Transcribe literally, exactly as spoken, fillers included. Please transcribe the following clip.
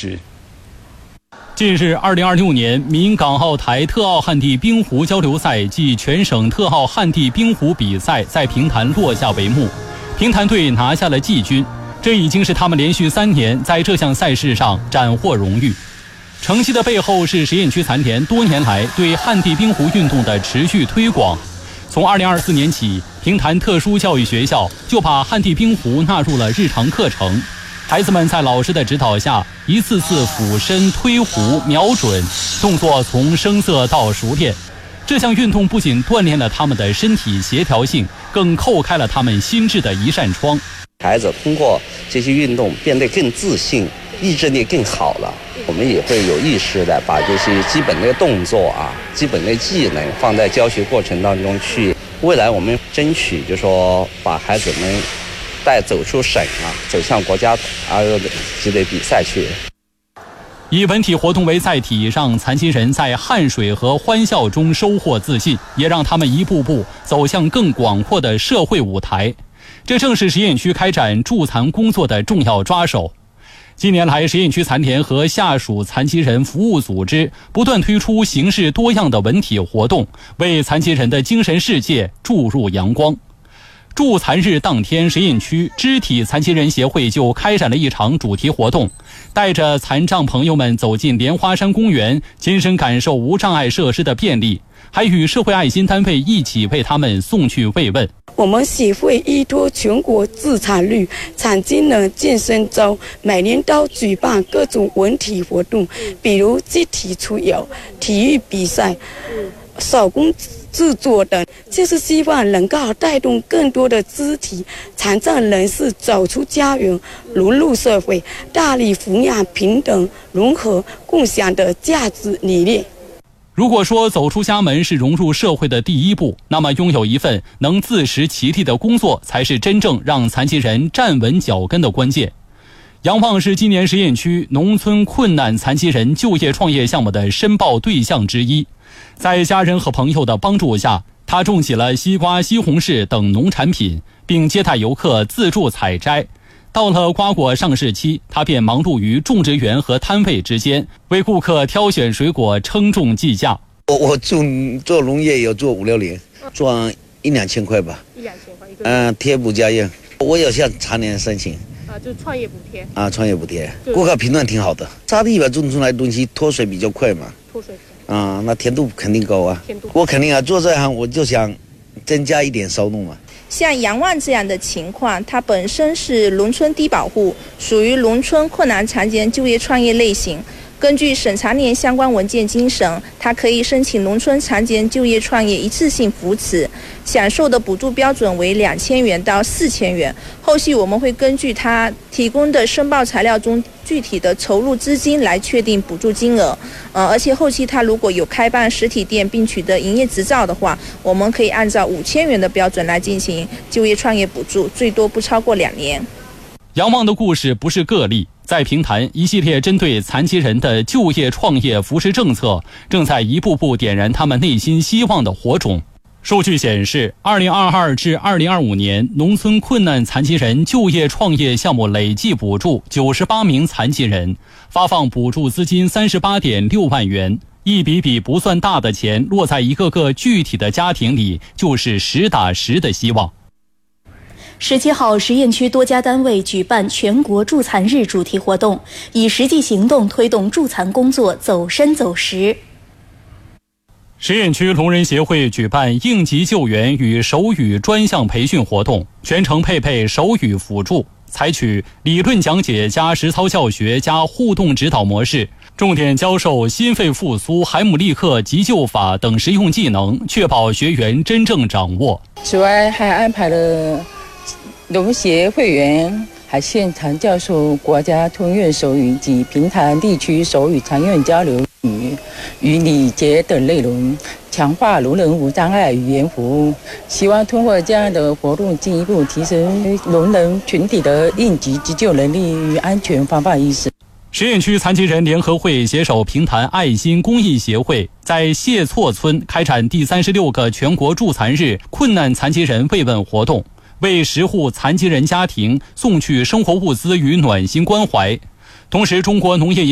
时。近日，二零二六年闽港澳台特奥旱地冰壶交流赛暨全省特奥旱地冰壶比赛在平潭落下帷幕，平潭队拿下了季军，这已经是他们连续三年在这项赛事上斩获荣誉。成绩的背后是实验区残联多年来对旱地冰壶运动的持续推广。从二零二四年起，平潭特殊教育学校就把旱地冰壶纳入了日常课程。孩子们在老师的指导下，一次次俯身推壶瞄准，动作从生涩到熟练。这项运动不仅锻炼了他们的身体协调性，更叩开了他们心智的一扇窗。 孩子通过这些运动变得更自信，意志力更好了。我们也会有意识的把这些基本的动作啊、基本的技能放在教学过程当中去。未来我们争取就说把孩子们带走出省啊，走向国家啊级的比赛去。 以文体活动为载体，让残疾人在汗水和欢笑中收获自信，也让他们一步步走向更广阔的社会舞台。这正是实验区开展助残工作的重要抓手。近年来，实验区残联和下属残疾人服务组织不断推出形式多样的文体活动，为残疾人的精神世界注入阳光。助残日当天，实验区肢体残疾人协会就开展了一场主题活动，带着残障朋友们走进莲花山公园，亲身感受无障碍设施的便利，还与社会爱心单位一起为他们送去慰问。 我们协会依托全国自残率残疾人健身周，每年都举办各种文体活动，比如集体出游、体育比赛、手工制作等，就是希望能够带动更多的肢体残障人士走出家园，融入社会，大力弘扬平等、融合、共享的价值理念。 如果说走出家门是融入社会的第一步，那么拥有一份能自食其力的工作才是真正让残疾人站稳脚跟的关键。杨旺是今年实验区农村困难残疾人就业创业项目的申报对象之一。在家人和朋友的帮助下，他种起了西瓜、西红柿等农产品，并接待游客自助采摘。到了瓜果上市期，他便忙碌于种植园和摊位之间，为顾客挑选水果、称重计价。 我我做做农业有做五六年，赚一两千块吧。 一两千块一个。 嗯、呃，贴补家用。我有向残联申请。 啊，就创业补贴。 啊，创业补贴，顾客评论挺好的。沙地吧种出来的东西脱水比较快嘛。 脱水。 啊，那甜度肯定高啊。甜度。我肯定啊，做这行我就想增加一点收入嘛。 像杨旺这样的情况，他本身是农村低保户，属于农村困难残疾人就业创业类型。根据省残联相关文件精神，他可以申请农村残疾人就业创业一次性扶持，享受的补助标准为两千元到四千元。后续我们会根据他提供的申报材料中具体的筹入资金来确定补助金额。呃，而且后期他如果有开办实体店并取得营业执照的话，我们可以按照五千元的标准来进行就业创业补助，最多不超过两年。 杨旺的故事不是个例，在平潭，一系列针对残疾人的就业创业扶持政策正在一步步点燃他们内心希望的火种。数据显示，二零二二至二零二五年，农村困难残疾人就业创业项目累计补助九十八名残疾人，发放补助资金三十八点六万元。一笔笔不算大的钱落在一个个具体的家庭里，就是实打实的希望。 十七号，实验区多家单位举办全国助残日主题活动，以实际行动推动助残工作走深走实。 实验区聋人协会举办应急救援与手语专项培训活动，全程配备手语辅助，采取理论讲解加实操教学加互动指导模式，重点教授心肺复苏、海姆立克急救法等实用技能，确保学员真正掌握。 此外，还安排了农协会员，还现场教授国家通用手语及平潭地区手语常用交流语与理解等内容，强化聋人无障碍语言服务。希望通过这样的活动，进一步提升聋人群体的应急急救能力与安全防范意识。 实验区残疾人联合会携手平潭爱心公益协会，在谢厝村开展第三十六个全国助残日困难残疾人慰问活动，为十户残疾人家庭送去生活物资与暖心关怀。同时，中国农业